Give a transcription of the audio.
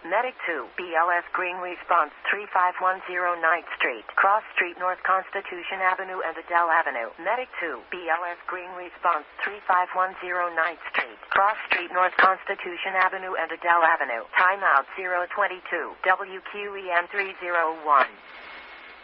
Medic 2, BLS Green Response 3510 9th Street, Cross Street North Constitution Avenue and Adele Avenue. Medic 2, BLS Green Response 3510 9th Street, Cross Street North Constitution Avenue and Adele Avenue. Timeout 022, WQEN 301.